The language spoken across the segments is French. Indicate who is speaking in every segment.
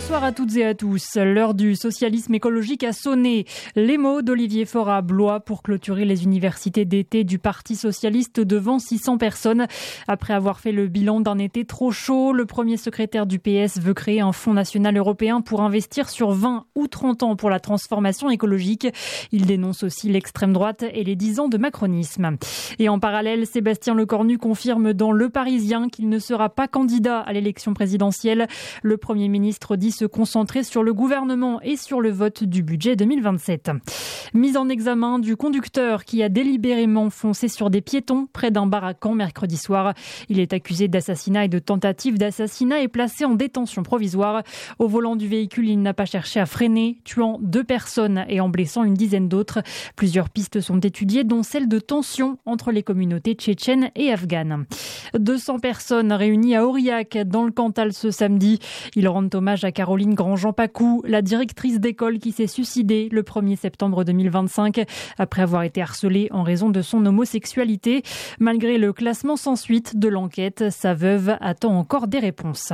Speaker 1: Bonsoir à toutes et à tous. L'heure du socialisme écologique a sonné. Les mots d'Olivier Faure à Blois pour clôturer les universités d'été du Parti socialiste devant 600 personnes. Après avoir fait le bilan d'un été trop chaud, le premier secrétaire du PS veut créer un fonds national européen pour investir sur 20 ou 30 ans pour la transformation écologique. Il dénonce aussi l'extrême droite et les 10 ans de macronisme. Et en parallèle, Sébastien Lecornu confirme dans Le Parisien qu'il ne sera pas candidat à l'élection présidentielle. Le Premier ministre dit se concentrer sur le gouvernement et sur le vote du budget 2027. Mise en examen du conducteur qui a délibérément foncé sur des piétons près d'un bar à Caen mercredi soir. Il est accusé d'assassinat et de tentative d'assassinat et placé en détention provisoire. Au volant du véhicule, il n'a pas cherché à freiner, tuant 2 personnes et en blessant une dizaine d'autres. Plusieurs pistes sont étudiées, dont celle de tensions entre les communautés tchétchènes et afghanes. 200 personnes réunies à Aurillac dans le Cantal ce samedi. Ils rendent hommage à Caroline Grandjean-Pacou, la directrice d'école qui s'est suicidée le 1er septembre 2025 après avoir été harcelée en raison de son homosexualité. Malgré le classement sans suite de l'enquête, sa veuve attend encore des réponses.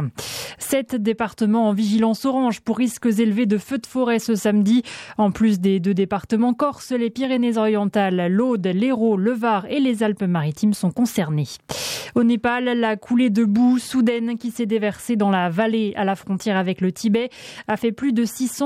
Speaker 1: 7 départements en vigilance orange pour risques élevés de feux de forêt ce samedi. En plus des 2 départements corses, les Pyrénées-Orientales, l'Aude, l'Hérault, le Var et les Alpes-Maritimes sont concernés. Au Népal, la coulée de boue soudaine qui s'est déversée dans la vallée à la frontière avec le Tibet a fait plus de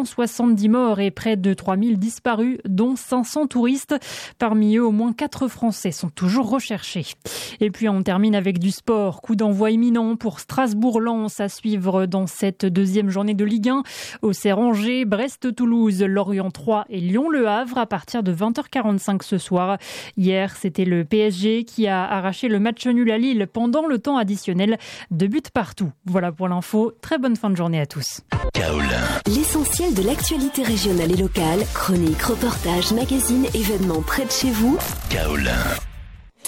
Speaker 1: 670 morts et près de 3000 disparus, dont 500 touristes. Parmi eux, au moins 4 Français sont toujours recherchés. Et puis on termine avec du sport. Coup d'envoi imminent pour Strasbourg-Lens à suivre dans cette 2e journée de Ligue 1. Auxerre-Angers, Brest-Toulouse, Lorient 3 et Lyon-Le Havre à partir de 20h45 ce soir. Hier, c'était le PSG qui a arraché le match nul à Lille pendant le temps additionnel. 2 buts partout. Voilà pour l'info. Très bonne fin de journée à tous.
Speaker 2: Kaolin.
Speaker 3: L'essentiel de l'actualité régionale et locale, chroniques, reportages, magazines, événements près de chez vous.
Speaker 2: Kaolin.